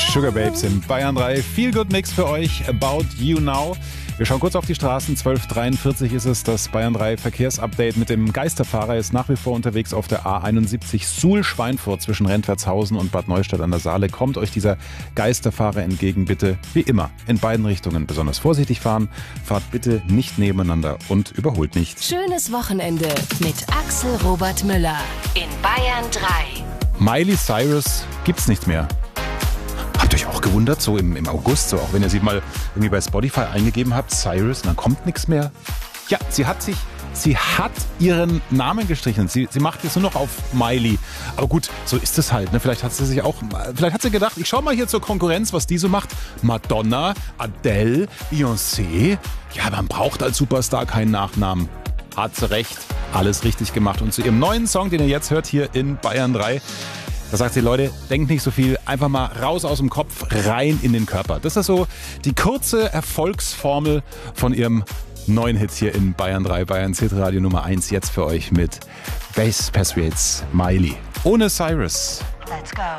Sugar Babes im Bayern 3. Feel Good Mix für euch. About You Now. Wir schauen kurz auf die Straßen. 12:43 ist es. Das Bayern 3 Verkehrsupdate mit dem Geisterfahrer ist nach wie vor unterwegs auf der A71 Suhl-Schweinfurt zwischen Rentwertshausen und Bad Neustadt an der Saale. Kommt euch dieser Geisterfahrer entgegen, bitte wie immer in beiden Richtungen besonders vorsichtig fahren. Fahrt bitte nicht nebeneinander und überholt nicht. Schönes Wochenende mit Axel Robert Müller in Bayern 3. Miley Cyrus gibt's nicht mehr. Habt ihr euch auch gewundert, so im August, so auch wenn ihr sie mal irgendwie bei Spotify eingegeben habt, Cyrus, und dann kommt nichts mehr? Ja, sie hat ihren Namen gestrichen. Sie macht jetzt nur noch auf Miley. Aber gut, so ist es halt. Ne? Vielleicht hat sie gedacht, ich schau mal hier zur Konkurrenz, was die so macht. Madonna, Adele, Beyoncé. Ja, man braucht als Superstar keinen Nachnamen. Hat sie recht. Alles richtig gemacht. Und zu ihrem neuen Song, den ihr jetzt hört hier in Bayern 3, da sagt sie, Leute, denkt nicht so viel, einfach mal raus aus dem Kopf, rein in den Körper. Das ist so die kurze Erfolgsformel von ihrem neuen Hit hier in Bayern 3, Bayern Hitradio Nummer 1, jetzt für euch mit Bass Patriots Miley. Ohne Cyrus. Let's go.